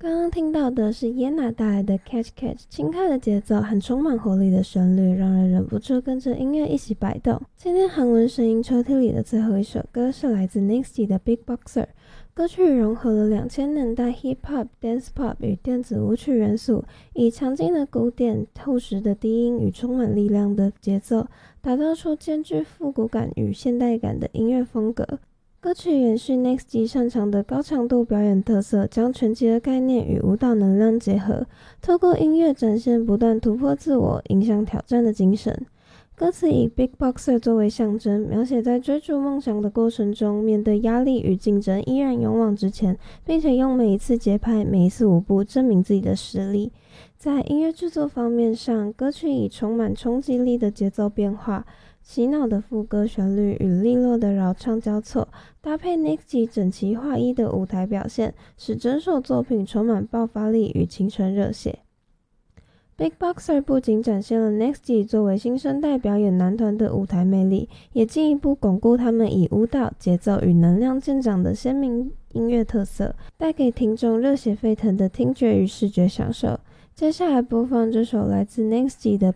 刚刚听到的是耶娜带来的 Catch Catch， 轻快的节奏和充满活力的旋律，让人忍不住跟着音乐一起摆动。今天韩文声音抽屉里的最后一首歌是来自 NEXT 的 Big Boxer， 歌曲融合了2000年代 Hip Hop、Dance Pop 与电子舞曲元素，以强劲的鼓点、厚实的低音与充满力量的节奏，打造出兼具复古感与现代感的音乐风格。歌曲延续 NEXT 擅长的高强度表演特色，将拳击的概念与舞蹈能量结合，透过音乐展现不断突破自我、迎向挑战的精神。歌词以 Big Boxer 作为象征，描写在追逐梦想的过程中，面对压力与竞争依然勇往直前，并且用每一次节拍、每一次舞步证明自己的实力。在音乐制作方面上，歌曲以充满冲击力的节奏变化、洗脑的副歌旋律与利落的绕唱交错，搭配 NEXT 整齐划一的舞台表现，使整首作品充满爆发力与青春热血。Big Boxer 不仅展现了 NEXT 作为新生代表演男团的舞台魅力，也进一步巩固他们以舞蹈、节奏与能量见长的鲜明音乐特色，带给听众热血沸腾的听觉与视觉享受。接下来播放这首来自 NEXT 的